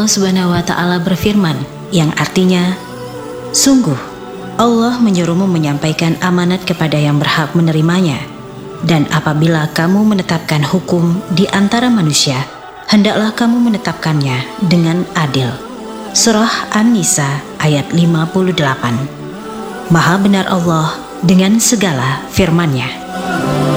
Allah Subhanahu wa Ta'ala berfirman, yang artinya, sungguh Allah menyuruhmu menyampaikan amanat kepada yang berhak menerimanya, dan apabila kamu menetapkan hukum di antara manusia, hendaklah kamu menetapkannya dengan adil. Surah An-Nisa ayat 58. Maha benar Allah dengan segala firman-Nya.